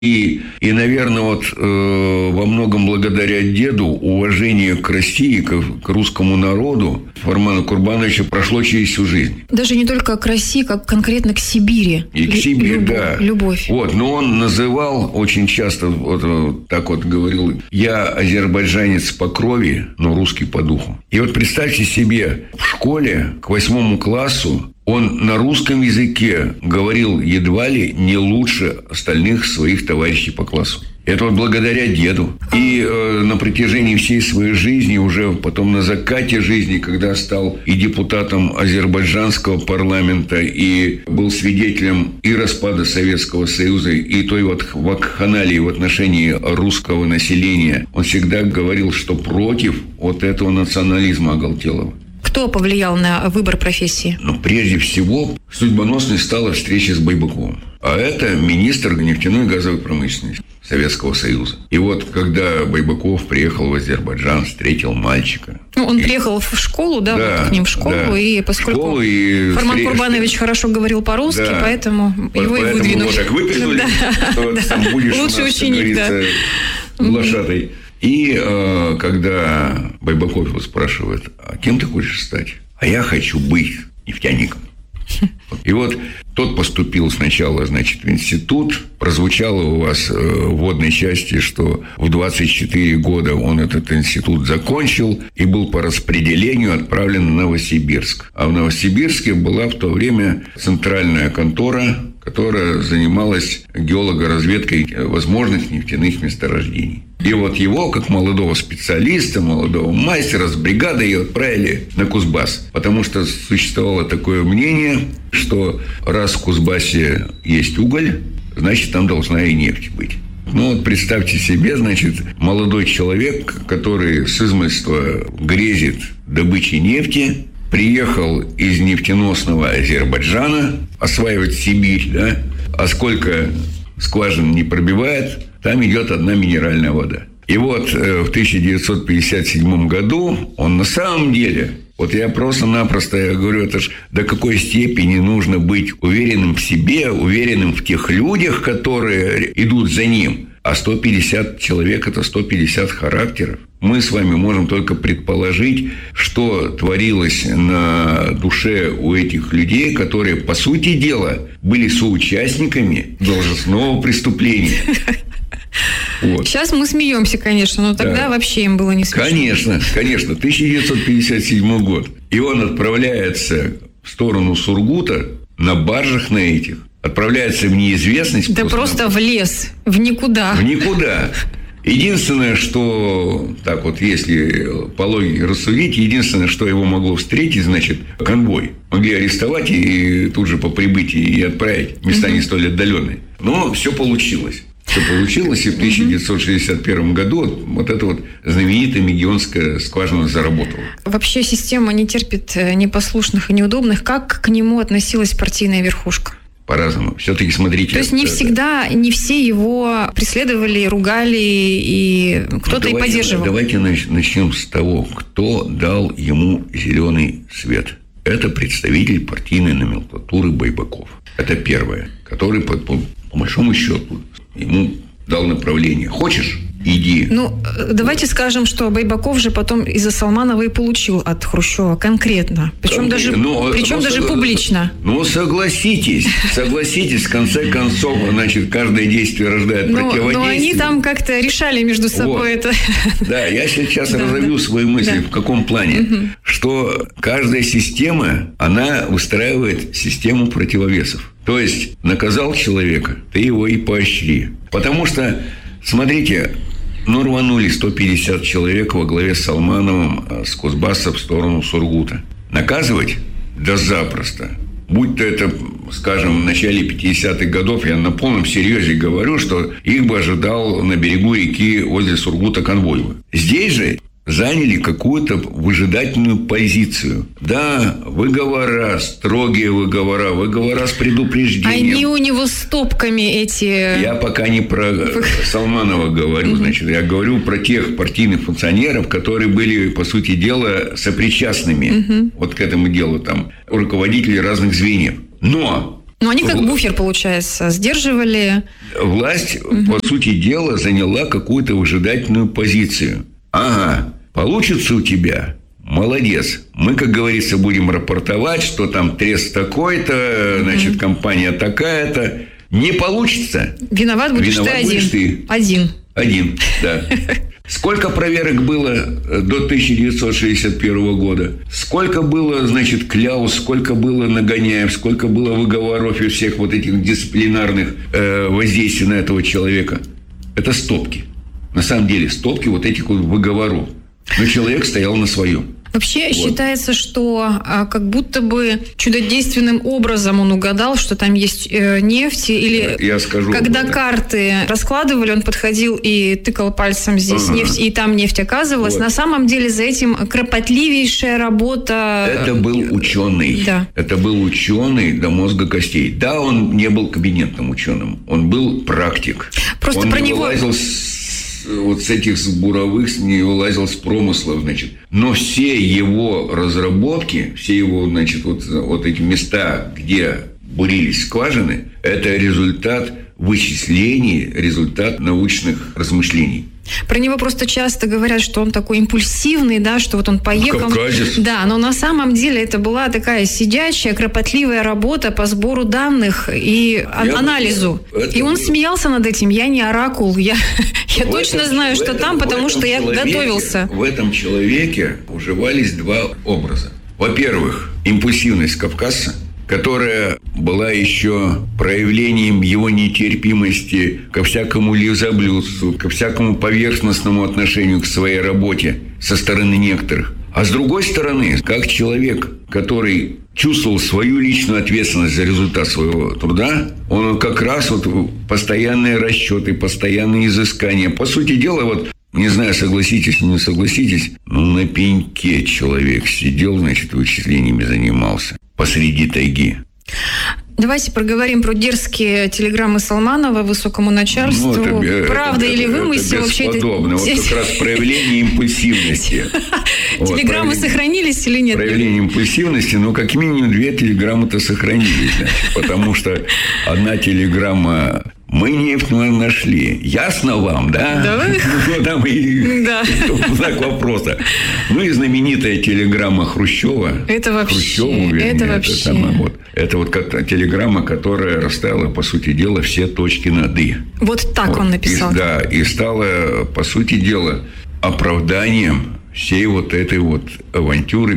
И наверное, во многом благодаря деду уважение к России, к русскому народу Фармана Курбановича прошло через всю жизнь. Даже не только к России, как конкретно к Сибири. И к Сибири, да. Любовь. Но он называл очень часто, так говорил: я азербайджанец по крови, но русский по духу. И представьте себе, в школе к 8 классу он на русском языке говорил едва ли не лучше остальных своих товарищей по классу. Это благодаря деду. И на протяжении всей своей жизни, уже потом на закате жизни, когда стал и депутатом азербайджанского парламента, и был свидетелем и распада Советского Союза, и той вакханалии в отношении русского населения, он всегда говорил, что против этого национализма оголтелого. Кто повлиял на выбор профессии? Прежде всего, судьбоносной стала встреча с Байбаковым. А это министр нефтяной и газовой промышленности Советского Союза. И когда Байбаков приехал в Азербайджан, встретил мальчика. Он приехал в школу, к ним в школу, и поскольку Фарман Курбанович хорошо говорил по-русски, поэтому его и выдвинули. Его так выпихнули, что там будешь лучший ученик, глашатай. И когда Байбаков его спрашивает: а кем ты хочешь стать? А я хочу быть нефтяником. И тот поступил сначала, в институт. Прозвучало у вас в вводной части, что в 24 года он этот институт закончил и был по распределению отправлен в Новосибирск. А в Новосибирске была в то время центральная контора, которая занималась геологоразведкой возможных нефтяных месторождений. И его, как молодого специалиста, молодого мастера, с бригадой ее отправили на Кузбасс. Потому что существовало такое мнение, что раз в Кузбассе есть уголь, значит, там должна и нефть быть. Представьте себе, молодой человек, который с измальства грезит добычей нефти, приехал из нефтеносного Азербайджана осваивать Сибирь, а сколько скважин не пробивает, там идет одна минеральная вода. И в 1957 году он на самом деле, я просто-напросто говорю, это ж до какой степени нужно быть уверенным в себе, уверенным в тех людях, которые идут за ним. А 150 человек – это 150 характеров. Мы с вами можем только предположить, что творилось на душе у этих людей, которые, по сути дела, были соучастниками должностного преступления. Сейчас мы смеемся, конечно, но тогда вообще им было не смешно. Конечно. 1957 год. И он отправляется в сторону Сургута на баржах на этих. Отправляется в неизвестность. Да просто в лес, в никуда. В никуда. Единственное, что, если по логике рассудить, единственное, что его могло встретить, конвой. Могли арестовать и тут же по прибытии и отправить в места не столь отдаленные. Но все получилось. И в 1961 году эта знаменитая Мегионская скважина заработала. Вообще система не терпит непослушных и неудобных. Как к нему относилась партийная верхушка? По-разному. Все-таки смотрите. То есть не всегда, не все его преследовали, ругали, и кто-то и поддерживал. Давайте начнем с того, кто дал ему зеленый свет. Это представитель партийной номенклатуры Байбаков. Это первое, который по большому счету ему дал направление. Хочешь? Иди. Давайте скажем, что Байбаков же потом из-за Салманова и получил от Хрущева конкретно. Причем даже публично. Согласитесь, в конце концов, каждое действие рождает противодействие. Но они там как-то решали между собой это. Да, я сейчас разовью свои мысли. В каком плане? Что каждая система, она выстраивает систему противовесов. То есть, наказал человека, ты его и поощри. Потому что, смотрите, рванули 150 человек во главе с Салмановым с Кузбасса в сторону Сургута. Наказывать? Да запросто. Будь то это, скажем, в начале 50-х годов, я на полном серьезе говорю, что их бы ожидал на берегу реки возле Сургута конвой. Здесь же заняли какую-то выжидательную позицию. Да, выговора, строгие выговора с предупреждением. Они у него с топками эти... Я пока не про Салманова говорю, я говорю про тех партийных функционеров, которые были, по сути дела, сопричастными к этому делу, руководители разных звеньев. Но Но они как буфер, получается, сдерживали... Власть, по сути дела, заняла какую-то выжидательную позицию. Ага, получится у тебя... Молодец. Мы, как говорится, будем рапортовать, что там трест такой-то, значит, компания такая-то. Не получится. Виноват будешь ты один. Один, да. Сколько проверок было до 1961 года? Сколько было, значит, кляуз, сколько было нагоняев, сколько было выговоров и всех вот этих дисциплинарных воздействий на этого человека? Это стопки. На самом деле, стопки вот этих вот выговоров. Но человек стоял на своем. Вообще считается, что как будто бы чудодейственным образом он угадал, что там есть нефть. Или я скажу, когда карты раскладывали, он подходил и тыкал пальцем здесь нефть, и там нефть оказывалась. На самом деле за этим кропотливейшая работа. Это был ученый. Да. Это был ученый до мозга костей. Да, он не был кабинетным ученым. Он был практик. Просто он про не него... вылазил вот с этих буровых, не вылазил с промыслов, значит. Но все его разработки, все его, значит, вот эти места, где бурились скважины, это результат вычислений, результат научных размышлений. Про него просто часто говорят, что он такой импульсивный, да, что вот он поехал. Кавказец. Да, но на самом деле это была такая сидячая, кропотливая работа по сбору данных и анализу. И он смеялся над этим. Я не оракул, я точно знаю, что там, потому что я готовился. В этом человеке уживались два образа. Во-первых, импульсивность кавказца, которая была еще проявлением его нетерпимости ко всякому лизоблюдству, ко всякому поверхностному отношению к своей работе со стороны некоторых. А с другой стороны, как человек, который чувствовал свою личную ответственность за результат своего труда, он как раз вот постоянные расчеты, постоянные изыскания. По сути дела, вот не знаю, согласитесь, не согласитесь, но на пеньке человек сидел, значит, вычислениями занимался. Посреди тайги. Давайте проговорим про дерзкие телеграммы Салманова высокому начальству. Правда или вымысел? Это бесподобно. Вот как раз проявление импульсивности. Телеграммы сохранились или нет? Проявление импульсивности, но как минимум 2 телеграммы-то сохранились. Потому что одна телеграмма: мы нефть нашли. Ясно вам, да? Да. Ну, там и знак вопроса. Ну и знаменитая телеграмма Хрущева. Это вообще. Хрущеву, вернее, это вообще. Это вот как телеграмма, которая расставила, по сути дела, все точки над «и». Вот так он написал. И стала, по сути дела, оправданием всей вот этой вот авантюры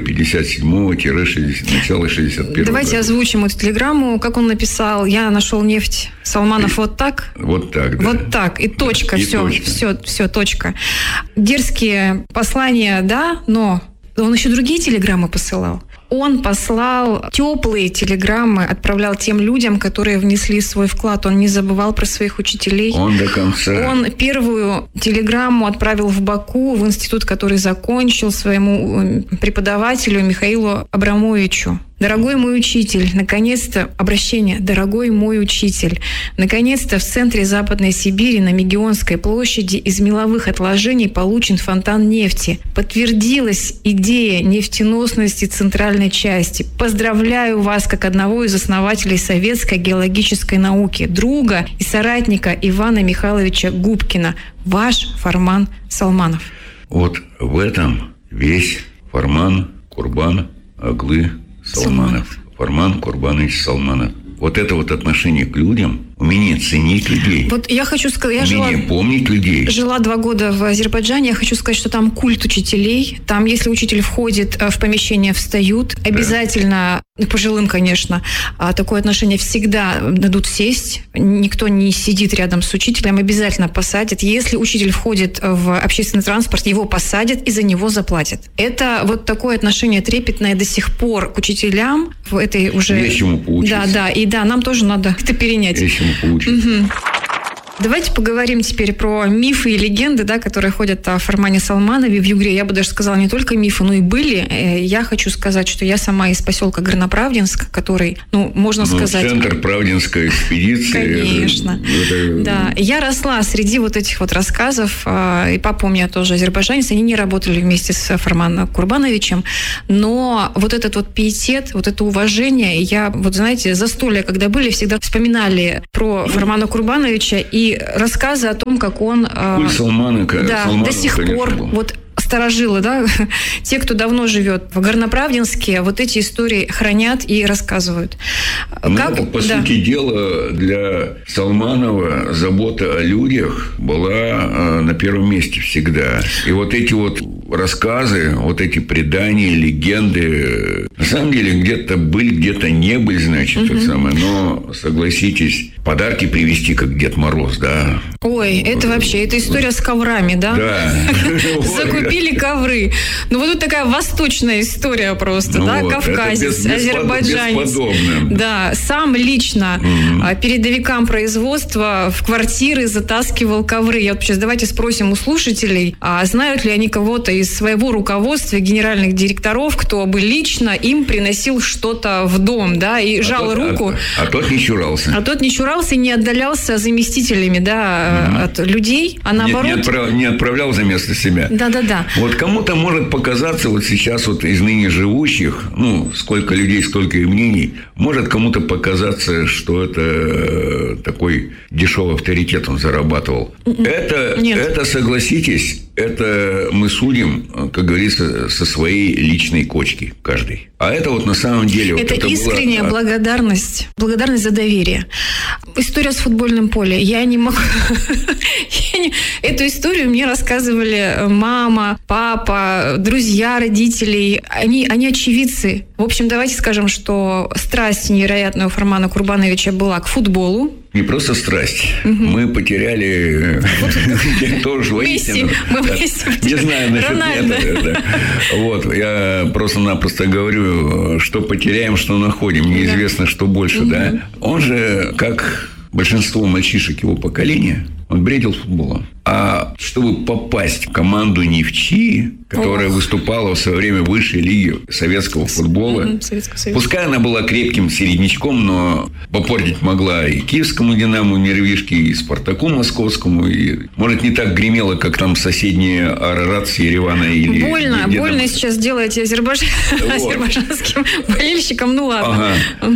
57-начала 61-го Давайте года. озвучим эту телеграмму. Как он написал: я нашел нефть, Салманов, вот так? Вот так, да. Вот так. И точка. И все, точка. Дерзкие послания, да, но он еще другие телеграммы посылал. Он послал теплые телеграммы, отправлял тем людям, которые внесли свой вклад. Он не забывал про своих учителей. Он до конца. Он первую телеграмму отправил в Баку, в институт, который закончил, своему преподавателю Михаилу Абрамовичу. Дорогой мой учитель, наконец-то, обращение, дорогой мой учитель, наконец-то в центре Западной Сибири на Мегионской площади из меловых отложений получен фонтан нефти. Подтвердилась идея нефтеносности центральной части. Поздравляю вас как одного из основателей советской геологической науки, друга и соратника Ивана Михайловича Губкина, ваш Фарман Салманов. Вот в этом весь Фарман Курбан Аглы Салманов. Фарман Курбанович Салманов. Вот это вот отношение к людям, умение ценить людей. Вот я хочу сказать, умение помнить людей. Жила 2 года в Азербайджане. Я хочу сказать, что там культ учителей. Там, если учитель входит в помещение, встают. Обязательно, пожилым, конечно, такое отношение всегда дадут сесть. Никто не сидит рядом с учителем. Обязательно посадят. Если учитель входит в общественный транспорт, его посадят и за него заплатят. Это вот такое отношение трепетное до сих пор к учителям. В этой уже... Есть чему поучиться. Да, и нам тоже надо это перенять. Есть чему поучиться. Давайте поговорим теперь про мифы и легенды, да, которые ходят о Фармане Салманове в Югре. Я бы даже сказала, не только мифы, но и были. Я хочу сказать, что я сама из поселка Горноправдинск, который, можно сказать... Центр Правдинской экспедиции. Конечно. Да. Я росла среди вот этих вот рассказов, и папа у меня тоже азербайджанец, они не работали вместе с Фарманом Курбановичем, но вот этот вот пиетет, вот это уважение, я, вот знаете, застолья, когда были, всегда вспоминали про Фармана Курбановича и рассказы о том, как он... Культ Салмана, до сих пор... Вот старожилы, да, те, кто давно живет в Горноправдинске, вот эти истории хранят и рассказывают. Это, по сути дела, для Салманова забота о людях была на первом месте всегда. И вот эти вот рассказы, вот эти предания, легенды, на самом деле где-то были, где-то не были, значит, но, согласитесь, подарки привезти, как Дед Мороз, да. Ой, это вообще, это история с коврами, да? Да. Закупили ковры. Вот тут такая восточная история просто, да? Кавказец, азербайджанец. Да, сам лично передовикам производства в квартиры затаскивал ковры. Я вот сейчас давайте спросим у слушателей, а знают ли они кого-то из своего руководства, генеральных директоров, кто бы лично им приносил что-то в дом, да, и жал руку. А тот не чурался. А тот не чурался и не отдалялся заместителями, да, от людей, а наоборот... Не отправлял за место себя. Да. Вот кому-то может показаться вот сейчас вот из ныне живущих, сколько людей, столько и мнений, может кому-то показаться, что это такой дешевый авторитет он зарабатывал. Это, согласитесь, это мы судим, как говорится, со своей личной кочки каждый. А это вот на самом деле... Это искренняя благодарность. Благодарность за доверие. История с футбольным полем. Я не могу... Эту историю мне рассказывали мама, папа, друзья родителей. Они очевидцы. В общем, давайте скажем, что страсть невероятная у Фармана Курбановича была к футболу. Не просто страсть. Мы потеряли тоже воистину. Не знаю насчет этого. Вот. Я просто-напросто говорю, что потеряем, что находим. Неизвестно, что больше, да. Он же, как большинство мальчишек его поколения, он бредил футболом. А чтобы попасть в команду «Нефчи», которая выступала в свое время в высшей лиге советского футбола, пускай она была крепким середнячком, но попортить могла и киевскому «Динамо», «Нервишки», и «Спартаку» московскому. И, может, не так гремело, как там соседние «Арарат» с Еревана. Или больно сейчас делаете азербайджанским болельщикам, ладно.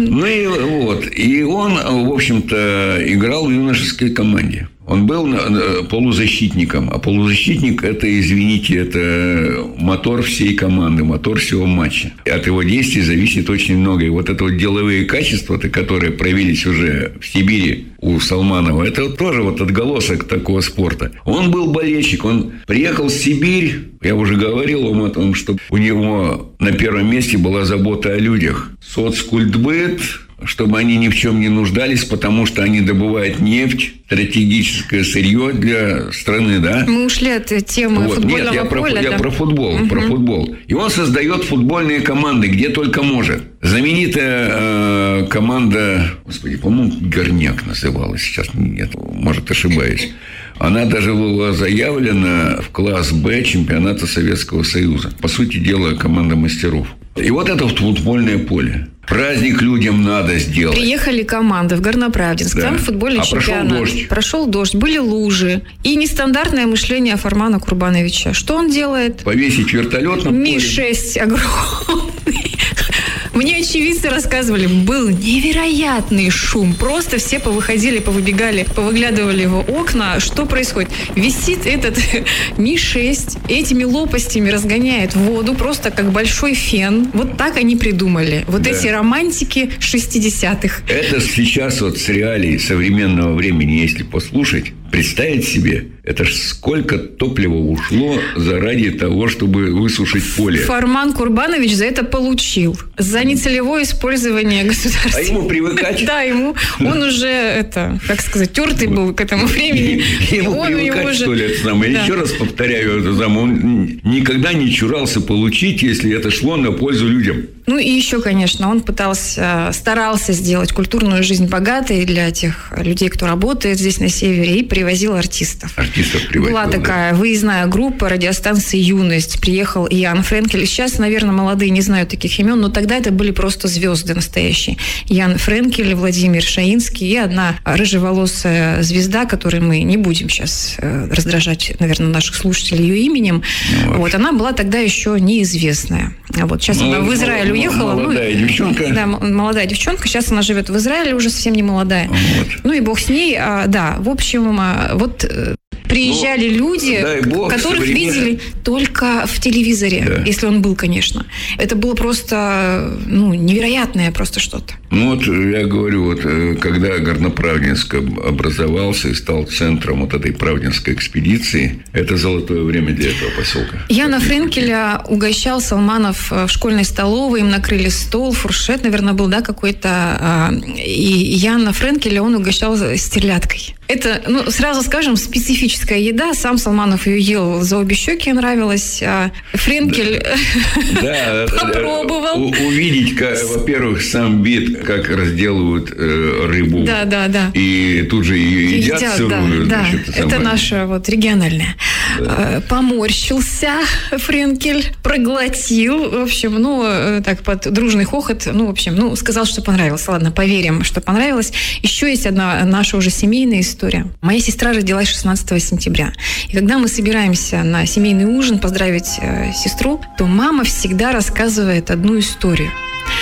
Ага. И он, в общем-то, играл в юношеской команде. Он был полузащитником, а полузащитник – это, извините, это мотор всей команды, мотор всего матча. От его действий зависит очень много. И вот это вот деловые качества, которые проявились уже в Сибири у Салманова, это тоже вот отголосок такого спорта. Он был болельщик, он приехал в Сибирь, я уже говорил вам о том, что у него на первом месте была забота о людях. Соцкультбыт, чтобы они ни в чем не нуждались, потому что они добывают нефть, стратегическое сырье для страны, да? Мы ушли от темы футбольного поля. Я про футбол. И он создает футбольные команды, где только может. Знаменитая команда, господи, по-моему, «Горняк» называлась, сейчас нет, может, ошибаюсь. Она даже была заявлена в класс «Б» чемпионата Советского Союза. По сути дела, команда мастеров. И вот это футбольное поле. Праздник людям надо сделать. Приехали команды в Горноправдинск, да. Там футбольный чемпионат. Прошел дождь, были лужи. И нестандартное мышление Фармана Курбановича. Что он делает? Повесить вертолет на поле. Ми-6 огромный. Мне очевидцы рассказывали, был невероятный шум. Просто все повыходили, повыбегали, повыглядывали в окна. Что происходит? Висит этот Ми-6, этими лопастями разгоняет воду, просто как большой фен. Вот так они придумали. Вот эти романтики 60-х. Это сейчас вот с реалий современного времени, если послушать, представить себе, это ж сколько топлива ушло заради того, чтобы высушить поле. Фарман Курбанович за это получил. За нецелевое использование государства. А ему привыкать? Да, он уже, тертый был к этому времени. Ему привыкать, что ли, это самое. Я еще раз повторяю, он никогда не чурался получить, если это шло на пользу людям. Ну и еще, конечно, он старался сделать культурную жизнь богатой для тех людей, кто работает здесь на севере, и привозил артистов. Была такая выездная группа радиостанции «Юность». Приехал Ян Френкель. Сейчас, наверное, молодые не знают таких имен, но тогда это были просто звезды настоящие. Ян Френкель, Владимир Шаинский и одна рыжеволосая звезда, которой мы не будем сейчас раздражать, наверное, наших слушателей ее именем. Вот, она была тогда еще неизвестная. Вот, сейчас она в Израиль уехала. Молодая девчонка. Да, молодая девчонка. Сейчас она живет в Израиле, уже совсем не молодая. Вот. Ну и бог с ней. Да, в общем, вот приезжали люди, которых видели только в телевизоре, да. Если он был, конечно. Это было просто, невероятное просто что-то. Ну вот я говорю, вот когда Горноправдинск образовался и стал центром вот этой правдинской экспедиции, это золотое время для этого поселка. Яна Френкеля угощал Салманов в школьной столовой, им накрыли стол, фуршет, наверное, был, да, какой-то. И Яна Френкеля он угощал стерляткой. Это, сразу скажем, специфическая еда. Сам Салманов ее ел за обе щеки, нравилось. А Френкель попробовал. Увидеть, во-первых, сам вид, как разделывают рыбу. Да. И тут же ее едят сырую. Да, это наше региональное. Да. Поморщился Френкель, проглотил. В общем, так под дружный хохот. Сказал, что понравилось. Ладно, поверим, что понравилось. Еще есть одна наша уже семейная история. Моя сестра родилась 16 сентября. И когда мы собираемся на семейный ужин поздравить сестру, то мама всегда рассказывает одну историю,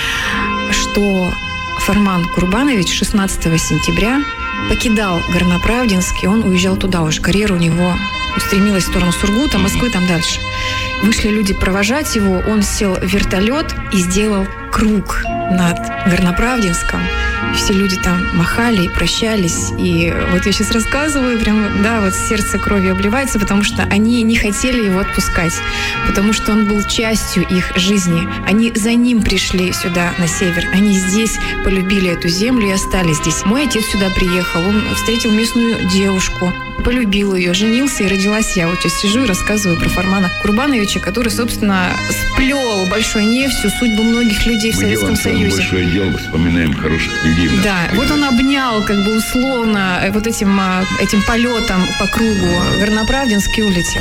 что Фарман Курбанович 16 сентября покидал Горноправдинск, и он уезжал туда уже. Карьера у него устремилась в сторону Сургута, Москвы, там дальше. Вышли люди провожать его, он сел в вертолет и сделал круг над Горноправдинском. Все люди там махали и прощались. И вот я сейчас рассказываю, прям, сердце кровью обливается, потому что они не хотели его отпускать, потому что он был частью их жизни. Они за ним пришли сюда, на север. Они здесь полюбили эту землю и остались здесь. Мой отец сюда приехал, он встретил местную девушку, полюбил ее, женился, и родилась я. Вот сейчас сижу и рассказываю про Фармана Курбановича, который, собственно, сплел большой нефтью судьбу многих людей в Советском Союзе. Большое дело, вспоминаем хороших людей. Да, вот он обнял, условно, этим полетом по кругу Горноправдинск и улетел.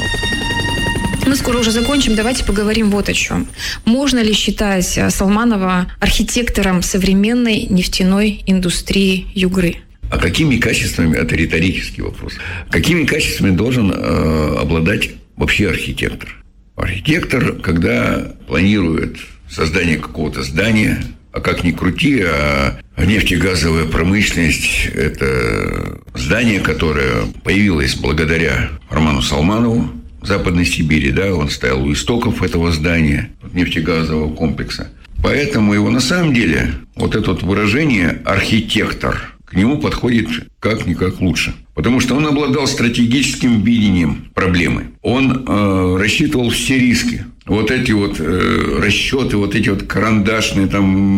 Мы скоро уже закончим. Давайте поговорим вот о чем. Можно ли считать Салманова архитектором современной нефтяной индустрии Югры? А какими качествами, это риторический вопрос, какими качествами должен обладать вообще архитектор? Архитектор, когда планирует создание какого-то здания, а как ни крути, нефтегазовая промышленность – это здание, которое появилось благодаря Фарману Салманову в Западной Сибири, да, он стоял у истоков этого здания, нефтегазового комплекса. Поэтому его на самом деле, это выражение «архитектор», к нему подходит как-никак лучше. Потому что он обладал стратегическим видением проблемы. Он рассчитывал все риски. Эти расчеты, эти карандашные,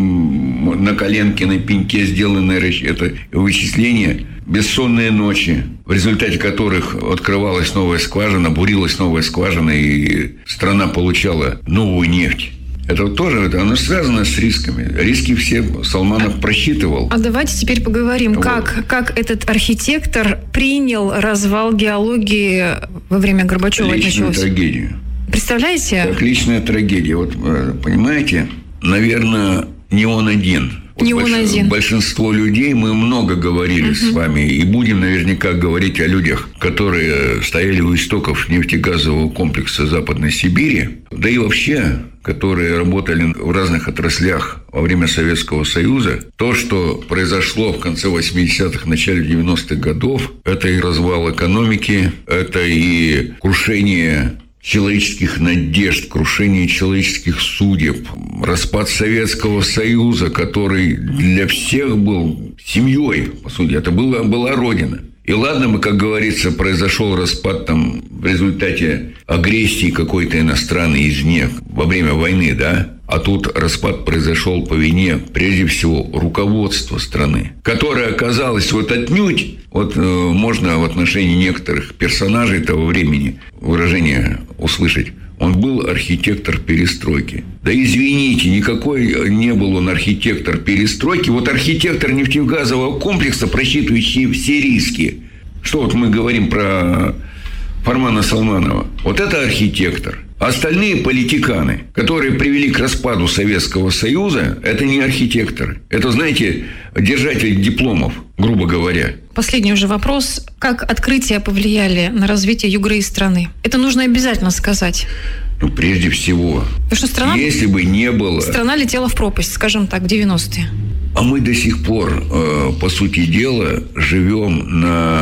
на коленке, на пеньке сделанные вычисления, бессонные ночи, в результате которых открывалась новая скважина, бурилась новая скважина, и страна получала новую нефть. Это тоже, оно связано с рисками. Риски все Салманов просчитывал. А давайте теперь поговорим, как этот архитектор принял развал геологии во время Горбачева. Личную трагедию. Представляете? Как личная трагедия. Понимаете, наверное, не он один. Большинство людей, мы много говорили с вами, и будем наверняка говорить о людях, которые стояли у истоков нефтегазового комплекса Западной Сибири, да и вообще, которые работали в разных отраслях во время Советского Союза. То, что произошло в конце 80-х, начале 90-х годов, это и развал экономики, это и крушение человеческих надежд, крушение человеческих судеб, распад Советского Союза, который для всех был семьей, по сути, это была родина. И ладно, как говорится, произошел распад в результате агрессии какой-то иностранной извне во время войны, да? А тут распад произошел по вине, прежде всего, руководства страны, которое оказалось отнюдь, можно в отношении некоторых персонажей того времени выражение услышать, Он был архитектор перестройки. Да извините, никакой не был он архитектор перестройки. Вот архитектор нефтегазового комплекса, просчитывающий все риски. Что вот мы говорим про Фармана Салманова. Вот это архитектор. А остальные политиканы, которые привели к распаду Советского Союза, это не архитекторы. Это, знаете, держатели дипломов, грубо говоря. Последний уже вопрос. Как открытия повлияли на развитие Югры и страны? Это нужно обязательно сказать. Ну, прежде всего, что если бы не было... Страна летела в пропасть, скажем так, в 90-е. А мы до сих пор, по сути дела, живем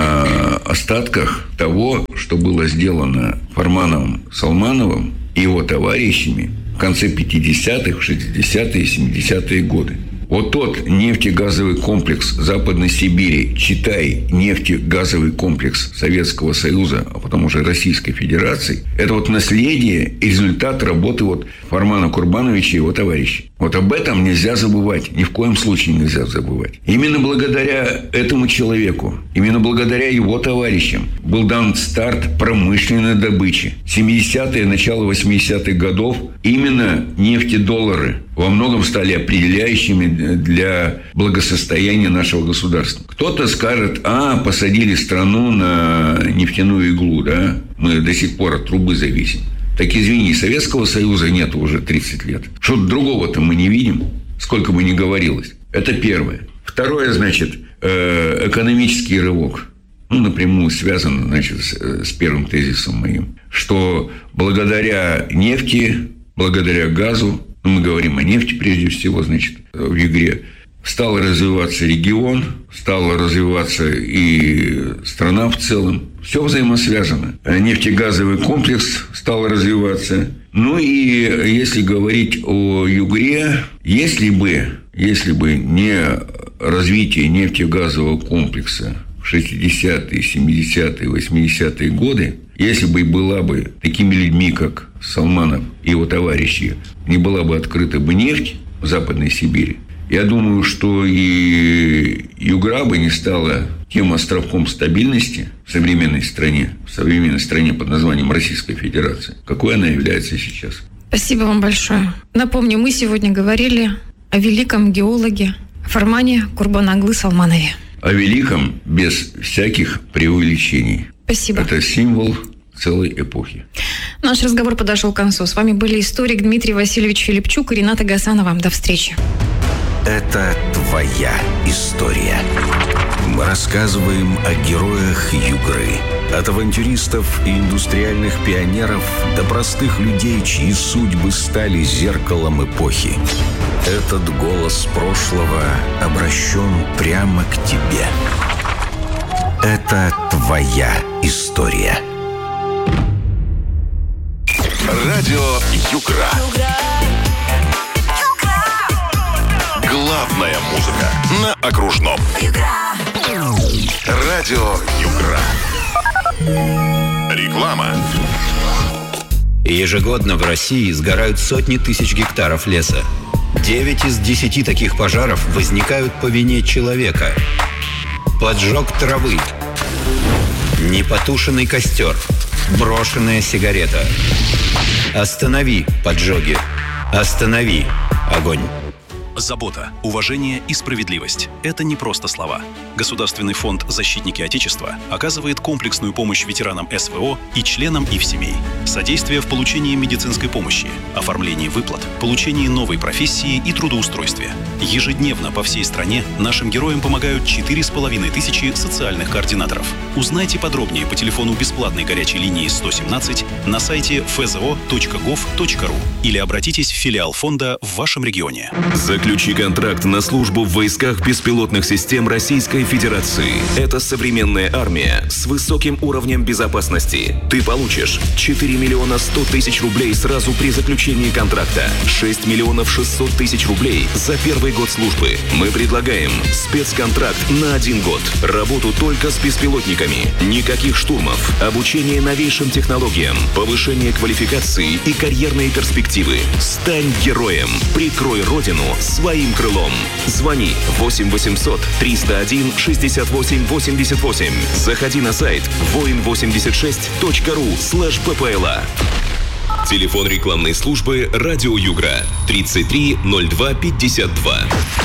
на остатках того, что было сделано Фарманом Салмановым и его товарищами в конце 50-х, 60-е, 70-е годы. Вот тот нефтегазовый комплекс Западной Сибири, читай, нефтегазовый комплекс Советского Союза, а потом уже Российской Федерации, это вот наследие и результат работы вот Фармана Курбановича и его товарищей. Вот об этом нельзя забывать, ни в коем случае нельзя забывать. Именно благодаря этому человеку, именно благодаря его товарищам был дан старт промышленной добычи. 70-е, начало 80-х годов именно нефтедоллары во многом стали определяющими для благосостояния нашего государства. Кто-то скажет, посадили страну на нефтяную иглу, да? Мы до сих пор от трубы зависим. Так извини, Советского Союза нет уже 30 лет. Что-то другого-то мы не видим, сколько бы ни говорилось. Это первое. Второе, значит, экономический рывок. Напрямую связано, значит, с первым тезисом моим. Что благодаря нефти, благодаря газу, мы говорим о нефти прежде всего, значит, в Югре, стал развиваться регион, стала развиваться и страна в целом. Все взаимосвязано. Нефтегазовый комплекс стал развиваться. Ну и если говорить о Югре, если бы не развитие нефтегазового комплекса в 60-е, 70-е, 80-е годы, если бы была бы такими людьми, как Салманов и его товарищи, не была бы открыта бы нефть в Западной Сибири, я думаю, что и Югра бы не стала тем островком стабильности в современной стране под названием Российская Федерация, какой она является сейчас. Спасибо вам большое. Напомню, мы сегодня говорили о великом геологе Фармане Курбанаглы Салманове. О великом без всяких преувеличений. Спасибо. Это символ целой эпохи. Наш разговор подошел к концу. С вами были историк Дмитрий Васильевич Филипчук и Рената Гасанова. До встречи. Это твоя история. Мы рассказываем о героях Югры. От авантюристов и индустриальных пионеров до простых людей, чьи судьбы стали зеркалом эпохи. Этот голос прошлого обращен прямо к тебе. Это твоя история. Радио Югра. Главная музыка на окружном. Радио Югра. Реклама. Ежегодно в России сгорают сотни тысяч гектаров леса. 9 из 10 таких пожаров возникают по вине человека. Поджог травы, непотушенный костер, брошенная сигарета. Останови поджоги. Останови огонь. Забота, уважение и справедливость – это не просто слова. Государственный фонд «Защитники Отечества» оказывает комплексную помощь ветеранам СВО и членам их семей. Содействие в получении медицинской помощи, оформлении выплат, получении новой профессии и трудоустройстве. Ежедневно по всей стране нашим героям помогают 4500 социальных координаторов. Узнайте подробнее по телефону бесплатной горячей линии 117 на сайте fzo.gov.ru или обратитесь в филиал фонда в вашем регионе. Заключи контракт на службу в войсках беспилотных систем Российской Федерации. Это современная армия с высоким уровнем безопасности. Ты получишь 4 миллиона 100 тысяч рублей сразу при заключении контракта, 6 миллионов 600 тысяч рублей за первый год службы. Мы предлагаем спецконтракт на 1 год. Работу только с беспилотниками. Никаких штурмов. Обучение новейшим технологиям. Повышение квалификации и карьерные перспективы. Стань героем. Прикрой Родину своим крылом. Звони 8 800 301 68 88. Заходи на сайт voin86.ru/ppla. Телефон рекламной службы «Радио Югра» 33 02 52.